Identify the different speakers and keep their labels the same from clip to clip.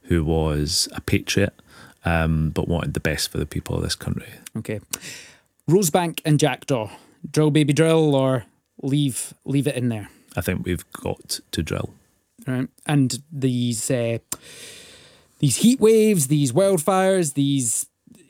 Speaker 1: who was a patriot, but wanted the best for the people of this country.
Speaker 2: Okay. Rosebank and Jackdaw. Drill, baby, drill, or leave it in there?
Speaker 1: I think we've got to drill.
Speaker 2: Right. And these heat waves, these wildfires, these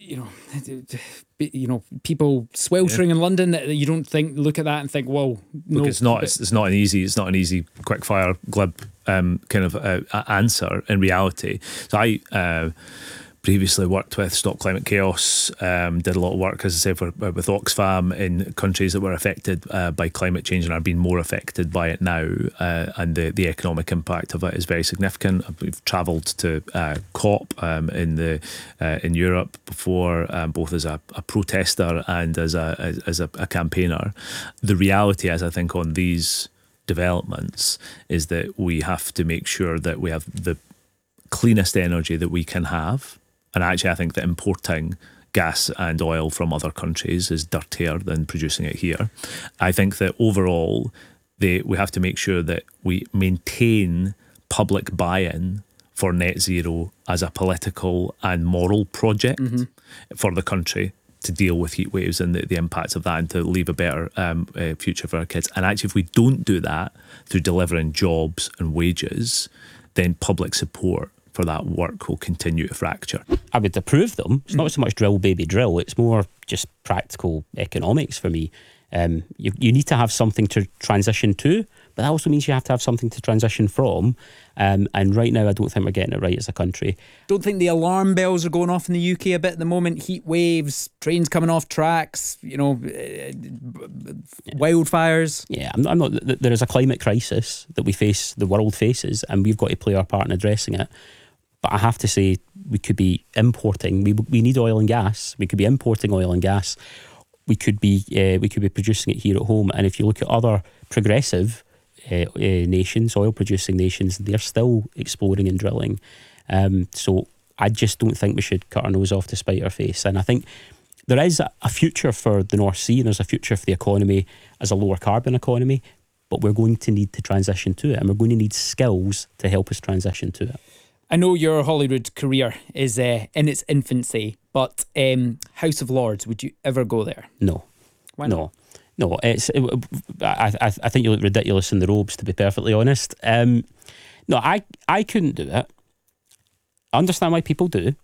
Speaker 2: people sweltering in London, that you don't look at that and think, whoa, no.
Speaker 1: Look, it's not an easy quick fire glib kind of answer in reality. So I previously worked with Stop Climate Chaos, did a lot of work, as I say, with Oxfam in countries that were affected by climate change and are being more affected by it now, and the economic impact of it is very significant. We've travelled to COP in Europe before, both as a protester and as a campaigner. The reality is, I think, on these developments is that we have to make sure that we have the cleanest energy that we can have. And actually, I think that importing gas and oil from other countries is dirtier than producing it here. I think that overall, we have to make sure that we maintain public buy-in for net zero as a political and moral project for the country to deal with heat waves and the impacts of that, and to leave a better future for our kids. And actually, if we don't do that through delivering jobs and wages, then public support for that work will continue to fracture.
Speaker 3: I would approve them. It's not so much drill, baby, drill. It's more just practical economics for me. You need to have something to transition to, but that also means you have to have something to transition from. And right now, I don't think we're getting it right as a country.
Speaker 2: Don't think the alarm bells are going off in the UK a bit at the moment. Heat waves, trains coming off tracks, wildfires.
Speaker 3: Yeah, I'm not. There is a climate crisis that the world faces, and we've got to play our part in addressing it. But I have to say, we could be importing. We need oil and gas. We could be importing oil and gas. We could be producing it here at home. And if you look at other progressive nations, oil-producing nations, they're still exploring and drilling. So I just don't think we should cut our nose off to spite our face. And I think there is a future for the North Sea, and there's a future for the economy as a lower carbon economy. But we're going to need to transition to it, and we're going to need skills to help us transition to it.
Speaker 2: I know your Hollywood career is in its infancy, but House of Lords, would you ever go there?
Speaker 3: No.
Speaker 2: Why not?
Speaker 3: No. I think you look ridiculous in the robes, to be perfectly honest. No, I couldn't do it. I understand why people do.